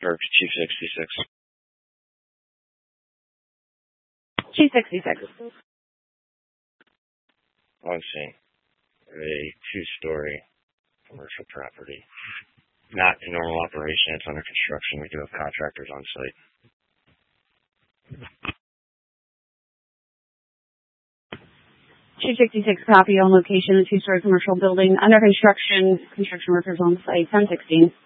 Or Chief 66. Chief 66. On scene. A two-story commercial property. Not in normal operation. It's under construction. We do have contractors on site. Chief 66, copy on location, a two-story commercial building under construction. Construction workers on site. 1016.